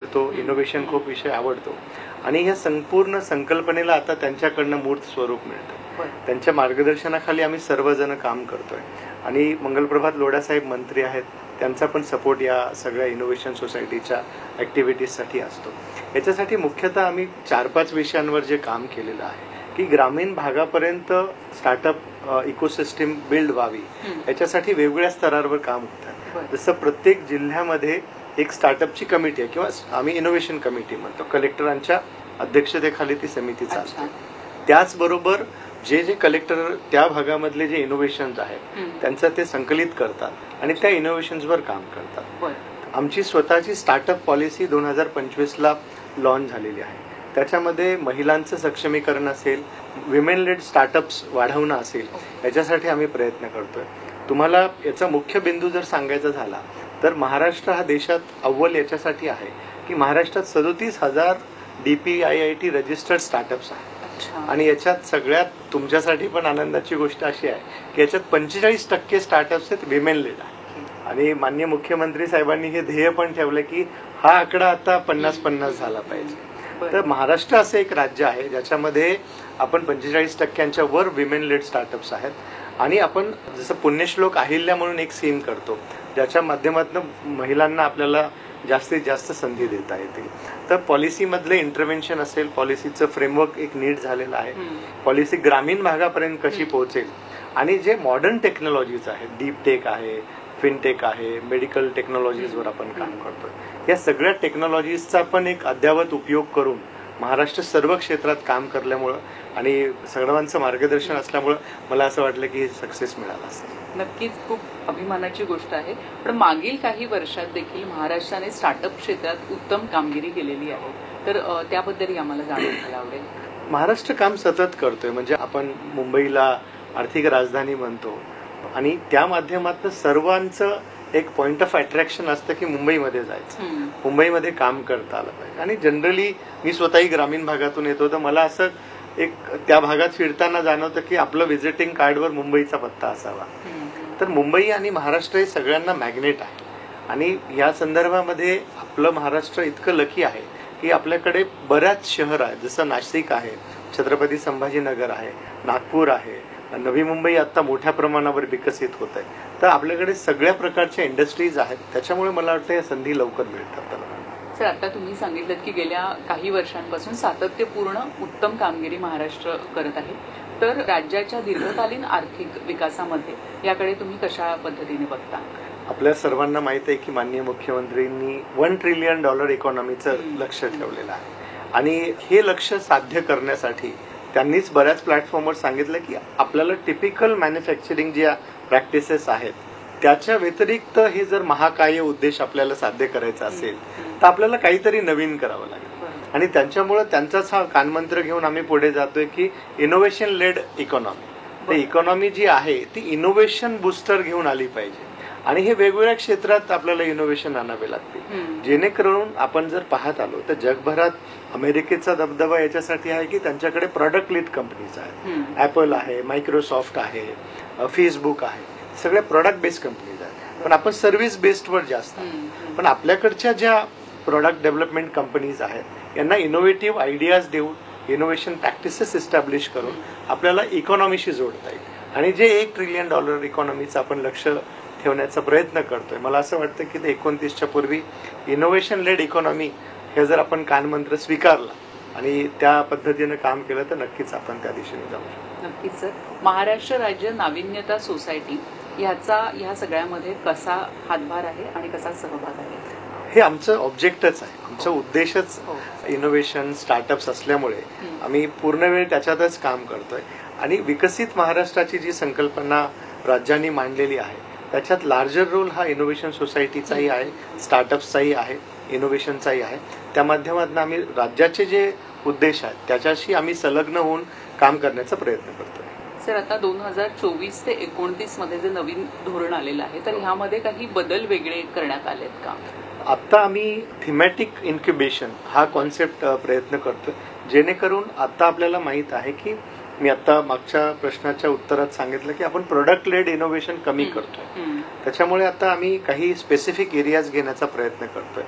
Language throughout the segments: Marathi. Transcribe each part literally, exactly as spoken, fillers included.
आवडतो, इनोव्हेशन खूप विषय आवडतो आणि ह्या संपूर्ण संकल्पनेला आता त्यांच्याकडनं मूर्त स्वरूप मिळतं. त्यांच्या मार्गदर्शनाखाली आम्ही सर्वजण काम करतोय आणि मंगलप्रभात लोढा साहेब मंत्री आहेत, त्यांचा पण सपोर्ट या सगळ्या इनोव्हेशन सोसायटीच्या ॲक्टिव्हिटीजसाठी असतो. याच्यासाठी मुख्यतः आम्ही चार पाच विषयांवर जे काम केलेलं आहे की ग्रामीण भागापर्यंत स्टार्टअप इकोसिस्टीम बिल्ड व्हावी, याच्यासाठी वेगवेगळ्या स्तरावर काम होतं. जसं प्रत्येक जिल्ह्यामध्ये एक स्टार्टअपची कमिटी आहे किंवा आम्ही इनोव्हेशन कमिटी म्हणतो, कलेक्टरांच्या अध्यक्षतेखाली ती समिती चालते. त्याचबरोबर जे जे कलेक्टर त्या भागामधले जे इनोव्हेशन्स आहेत त्यांचं ते संकलित करतात आणि त्या इनोव्हेशन्सवर काम करतात. आमची स्वतःची स्टार्टअप पॉलिसी दोन हजार पंचवीस ला लॉन्च झालेली आहे. त्याच्यामध्ये महिलांचं सक्षमीकरण असेल, विमेन लेड स्टार्टअप्स वाढवणं असेल, याच्यासाठी आम्ही प्रयत्न करतोय. तुम्हाला याचा मुख्य बिंदू जर सांगायचा झाला तर महाराष्ट्र हा देशात अव्वल याच्यासाठी आहे की महाराष्ट्रात सदोतीस हजार DP I I T registered startups आहेत आणि याच्यात सगळ्यात तुमच्यासाठी पण आनंदाची गोष्ट अशी आहे की याच्यात पंचेचाळीस टक्के स्टार्टअप्स आहेत विमेन लेड आहे. आणि माननीय मुख्यमंत्री साहेबांनी हे ध्येय पण ठेवलं की हा आकडा आता पन्नास पन्नास झाला पाहिजे. तर महाराष्ट्र असं एक राज्य आहे ज्याच्यामध्ये आपण पंचेचाळीस टक्क्यांच्या वर विमेन लेड स्टार्टअप्स आहेत आणि आपण जसं पुण्यश्लोक अहिल्या म्हणून एक सीन करतो ज्याच्या माध्यमातून महिलांना आपल्याला जास्तीत जास्त संधी देता येतील. तर पॉलिसीमधले इंटरव्हेन्शन असेल, पॉलिसीचं फ्रेमवर्क एक नीट झालेलं आहे, पॉलिसी ग्रामीण भागापर्यंत कशी पोहोचेल आणि जे मॉडर्न टेक्नॉलॉजीज आहेत, डीप टेक आहे, फिनटेक आहे, मेडिकल टेक्नॉलॉजीजवर आपण काम करतोय. या सगळ्या टेक्नॉलॉजीजचा पण एक अद्यावत उपयोग करून महाराष्ट्र सर्व क्षेत्रात काम करल्यामुळं आणि सर्वांचं मार्गदर्शन असल्यामुळं मला असं वाटलं की सक्सेस मिळाला असेल. नक्कीच खूप अभिमानाची गोष्ट आहे. पण मागील काही वर्षात देखील महाराष्ट्राने स्टार्टअप क्षेत्रात उत्तम कामगिरी केलेली आहे, तर त्याबद्दलही आम्हाला जाणून घ्यायला आवडेल. महाराष्ट्र काम सतत करतोय. म्हणजे आपण मुंबईला आर्थिक राजधानी म्हणतो आणि त्या माध्यमातून सर्वांचं एक पॉइंट ऑफ अट्रॅक्शन असतं की मुंबईमध्ये जायचं, मुंबईमध्ये काम करता आलं पाहिजे. आणि जनरली मी स्वतःही ग्रामीण भागातून येतो तर मला असं एक त्या भागात फिरताना जाणवतं की आपलं व्हिजिटिंग कार्डवर मुंबईचा पत्ता असावा. तर मुंबई आणि महाराष्ट्र हे सगळ्यांना मॅग्नेट आहे आणि या संदर्भामध्ये आपलं महाराष्ट्र इतकं लकी आहे की आपल्याकडे बऱ्याच शहर आहेत. जसं नाशिक आहे, छत्रपती संभाजीनगर आहे, नागपूर आहे, नवी मुंबई आता मोठ्या प्रमाणावर विकसित होत आहे. तर आपल्याकडे सगळ्या प्रकारच्या इंडस्ट्रीज आहेत, त्याच्यामुळे मला वाटतं या संधी लवकर मिळतात. सर, आता तुम्ही सांगितलं की गेल्या काही वर्षांपासून सातत्यपूर्ण उत्तम कामगिरी महाराष्ट्र करत आहे, तर राज्याच्या दीर्घकालीन आर्थिक विकासामध्ये याकडे तुम्ही कशा पद्धतीने बघता? आपल्या सर्वांना माहित आहे की माननीय मुख्यमंत्र्यांनी वन ट्रिलियन डॉलर इकॉनॉमीचं लक्ष ठेवलेलं आहे आणि हे लक्ष साध्य करण्यासाठी त्यांनीच बऱ्याच प्लॅटफॉर्मवर सांगितलं की आपल्याला टिपिकल मॅन्युफॅक्चरिंग ज्या प्रॅक्टिसेस आहेत त्याच्या व्यतिरिक्त हे जर महाकाय उद्देश आपल्याला साध्य करायचा असेल तर आपल्याला काहीतरी नवीन करावं लागेल. आणि त्यांच्यामुळे त्यांचाच हा कानमंत्र घेऊन आम्ही पुढे जातोय की इनोव्हेशन लेड इकॉनॉमी. तर इकॉनॉमी जी आहे ती इनोव्हेशन बुस्टर घेऊन आली पाहिजे आणि हे वेगवेगळ्या क्षेत्रात आपल्याला इनोव्हेशन आणावे लागते, जेणेकरून आपण जर पाहत आलो तर जगभरात अमेरिकेचा दबदबा याच्यासाठी आहे की त्यांच्याकडे प्रॉडक्ट लीड कंपनीज आहेत. ऍपल आहे, मायक्रोसॉफ्ट आहे, फेसबुक आहे, सगळ्या प्रॉडक्ट बेस्ड कंपनीज आहेत. पण आपण सर्व्हिस बेस्डवर जास्त आहे. पण आपल्याकडच्या ज्या प्रॉडक्ट डेव्हलपमेंट कंपनीज आहेत यांना इनोव्हेटिव्ह आयडियाज देऊन, इनोव्हेशन प्रॅक्टिसेस इस्टॅब्लिश करून आपल्याला इकॉनॉमीशी जोडता येईल आणि जे एक ट्रिलियन डॉलर इकॉनॉमीचं आपण लक्ष ठेवण्याचा प्रयत्न करतोय. मला असं वाटतं की ते एकोणतीसच्या पूर्वी इनोव्हेशन लेड इकॉनॉमी हे जर आपण कानमंत्र स्वीकारला आणि त्या पद्धतीने काम केलं तर नक्कीच आपण त्या दिशेने जाऊ शकतो. नक्कीच सर. महाराष्ट्र राज्य नाविन्यता सोसायटी ह्याचा ह्या सगळ्यामध्ये कसा हातभार आहे आणि कसा सहभाग आहे? हे आमचं ऑब्जेक्टच आहे, आमचं उद्देशच इनोव्हेशन स्टार्टअप्स असल्यामुळे आम्ही पूर्ण वेळ त्याच्यातच काम करतोय. आणि विकसित महाराष्ट्राची जी संकल्पना राज्यांनी मांडलेली आहे त्याच्यात लार्जर रोल हा इनोव्हेशन सोसायटीचाही आहे, स्टार्टअप्सचाही आहे, इनोव्हेशनचाही आहे. त्या माध्यमातून आम्ही राज्याचे जे उद्देश आहेत त्याच्याशी आम्ही संलग्न होऊन काम करण्याचा प्रयत्न करतोय. सर, आता दोन हजार चोवीस ते एकोणतीस मध्ये जे नवीन धोरण आलेलं आहे तर ह्यामध्ये काही बदल वेगळे करण्यात आलेत का? आता आम्ही थीमॅटिक इन्क्युबेशन हा कॉन्सेप्ट प्रयत्न करतोय, जेणेकरून आता आपल्याला माहित आहे की मी आता मागच्या प्रश्नाच्या उत्तरात सांगितलं की आपण प्रोडक्ट लेड इनोव्हेशन कमी करतोय. त्याच्यामुळे आता आम्ही काही स्पेसिफिक एरियाज घेण्याचा प्रयत्न करतोय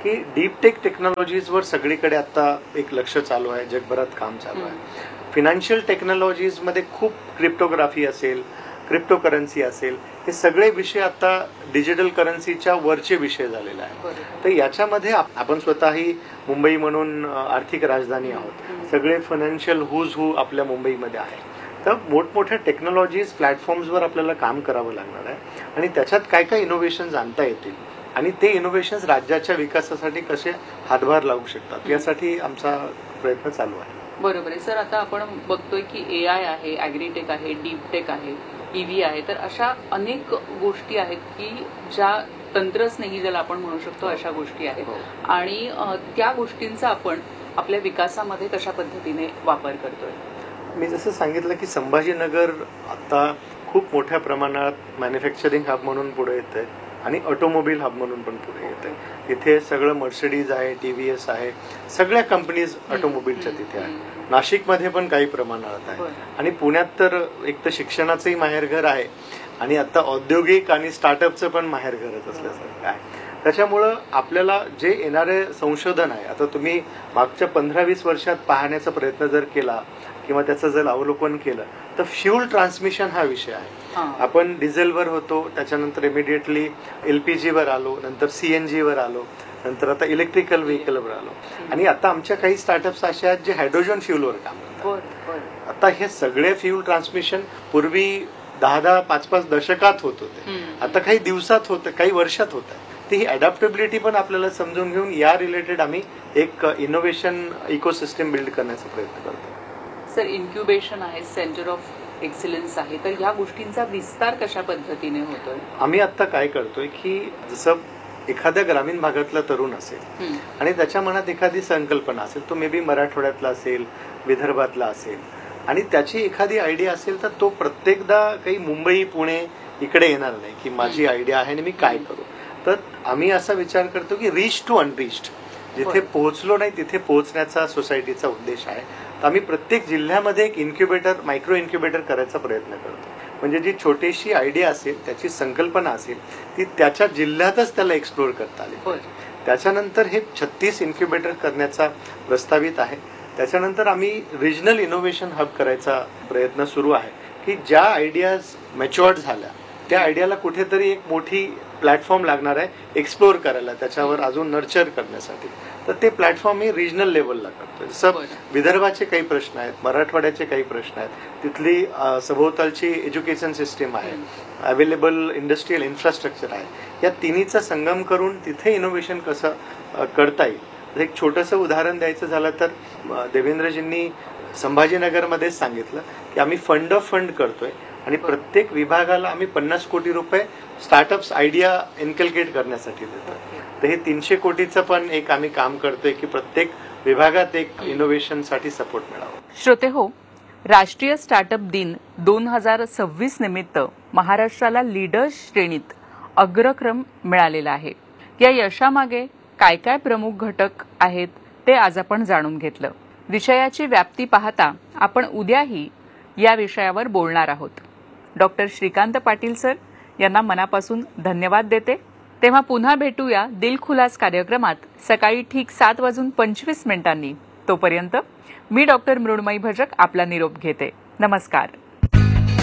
की डीप टेक टेक्नॉलॉजीजवर सगळीकडे आता एक लक्ष चालू आहे, जगभरात काम चालू आहे. फिनान्शियल टेक्नॉलॉजीजमध्ये खूप क्रिप्टोग्राफी असेल, क्रिप्टो करन्सी असेल, हे सगळे विषय आता डिजिटल करन्सीच्या वरचे विषय झालेले आहेत. तर याच्यामध्ये आपण स्वतःही मुंबई म्हणून आर्थिक राजधानी आहोत, सगळे फायनान्शियल हुज हू आपल्या मुंबईमध्ये आहे. तर मोठमोठ्या टेक्नॉलॉजीज प्लॅटफॉर्म्सवर आपल्याला काम करावं लागणार आहे आणि त्याच्यात काय काय इनोव्हेशन्स आणता येतील आणि ते इनोव्हेशन्स राज्याच्या विकासासाठी कसे हातभार लागू शकतात यासाठी आमचा प्रयत्न चालू आहे. बरोबर आहे सर. आता आपण बघतोय की ए आय आहे, ॲग्रीटेक आहे, डीप टेक आहे, ईव्ही आहे, तर अशा अनेक गोष्टी आहेत की ज्या तंत्रस्नेही ज्याला आपण म्हणू शकतो अशा गोष्टी आहेत आणि त्या गोष्टींचा आपण आपल्या विकासामध्ये कशा पद्धतीने वापर करतोय. मी जसं सांगितलं की संभाजीनगर आता खूप मोठ्या प्रमाणात मॅन्युफॅक्चरिंग हब म्हणून पुढे येत आहे आणि ऑटोमोबाईल हब म्हणून पण पुढे येत आहे. इथे सगळं मर्सिडीज आहे, टीव्हीएस आहे, सगळ्या कंपनीज ऑटोमोबाईलच्या तिथे आहे. नाशिकमध्ये पण काही प्रमाणात आहे आणि पुण्यात तर एक तर शिक्षणाचंही माहेरघर आहे आणि आता औद्योगिक आणि स्टार्टअपचं पण माहेरघरच असल्यासारखं आहे. त्याच्यामुळं आपल्याला जे येणारे संशोधन आहे, आता तुम्ही मागच्या पंधरा वीस वर्षात पाहण्याचा प्रयत्न जर केला किंवा त्याचं जर अवलोकन केलं तर फ्यूल ट्रान्समिशन हा विषय आहे. आपण डिझेलवर होतो, त्याच्यानंतर इमिडिएटली एलपीजीवर आलो, नंतर सीएनजीवर आलो, नंतर आता इलेक्ट्रिकल व्हेकलवर आलो आणि आता आमच्या काही स्टार्टअप्स अशा आहेत जे हायड्रोजन फ्यूलवर काम करतात. आता हे सगळे फ्यूल ट्रान्समिशन पूर्वी दहा दहा पाच पाच दशकात होत होते, आता काही दिवसात होतं, काही वर्षात होत आहे. ती ही अडॅप्टेबिलिटी पण आपल्याला समजून घेऊन या रिलेटेड आम्ही एक इनोव्हेशन इकोसिस्टम बिल्ड करण्याचा प्रयत्न करतो. सर, इन्क्युबेशन आहे, सेंटर ऑफ एक्सलन्स आहे, तर या गोष्टींचा विस्तार कशा पद्धतीने होतोय. आम्ही आता काय करतोय की जसं एखाद्या ग्रामीण भागातला तरुण असेल आणि त्याच्या मनात एखादी संकल्पना असेल, तो मे बी मराठवाड्यातला असेल, विदर्भातला असेल आणि त्याची एखादी आयडिया असेल, तर तो प्रत्येकदा काही मुंबई पुणे इकडे येणार नाही की माझी आयडिया आहे आणि मी काय करू. तर आम्ही असा विचार करतो की रिच टू अनरिच्ड, जिथे पोहोचलो नाही तिथे पोहोचण्याचा सोसायटीचा उद्देश आहे. तर आम्ही प्रत्येक जिल्ह्यामध्ये एक इन्क्युबेटर, मायक्रो इन्क्युबेटर करायचा प्रयत्न करतो. म्हणजे जी छोटीशी आयडिया असेल, त्याची संकल्पना असेल, ती त्याच्या जिल्ह्यातच त्याला एक्सप्लोर करता आली. त्याच्यानंतर हे छत्तीस इन्क्युबेटर करण्याचा प्रस्तावित आहे. त्याच्यानंतर आम्ही रिजनल इनोव्हेशन हब करायचा प्रयत्न सुरू आहे की ज्या आयडियाज मॅच्युअर्ड झाल्या त्या आयडियाला कुठेतरी एक मोठी प्लॅटफॉर्म लागणार आहे एक्सप्लोर करायला, त्याच्यावर अजून नर्चर करण्यासाठी. तर ते प्लॅटफॉर्म हे रिजनल लेवलला करतोय. जसं विदर्भाचे काही प्रश्न आहेत, मराठवाड्याचे काही प्रश्न आहेत, तिथली सभोवतालची एज्युकेशन सिस्टीम आहे, अवेलेबल इंडस्ट्रियल इन्फ्रास्ट्रक्चर आहे, या तिन्हीचा संगम करून तिथे इनोव्हेशन कसं करता येईल. एक छोटंसं उदाहरण द्यायचं झालं तर देवेंद्रजींनी संभाजीनगरमध्येच सांगितलं की आम्ही फंड ऑफ फंड करतोय आणि प्रत्येक विभागाला आम्ही पन्नास कोटी रुपये स्टार्टअप्स आयडिया इन्कल्केट करण्यासाठी देतो. तर हे तीनशे कोटीचं पण एक आम्ही काम करतोय की प्रत्येक विभागात एक इनोव्हेशनसाठी सपोर्ट मिळावा. श्रोते हो, राष्ट्रीय स्टार्टअप दिन दोन हजार सव्वीस निमित्त महाराष्ट्राला लीडर्स श्रेणीत अग्रक्रम मिळालेला आहे. या यशामागे काय काय प्रमुख घटक आहेत ते आज आपण जाणून घेतलं. विषयाची व्याप्ती पाहता आपण उद्याही या विषयावर बोलणार आहोत. डॉक्टर श्रीकांत पाटील सर यांना मनापासून धन्यवाद देते. तेव्हा पुन्हा भेटूया दिलखुलास कार्यक्रमात सकाळी ठीक सात वाजून पंचवीस मिनिटांनी. तोपर्यंत मी डॉक्टर मृण्मयी भजक आपला निरोप घेते. नमस्कार.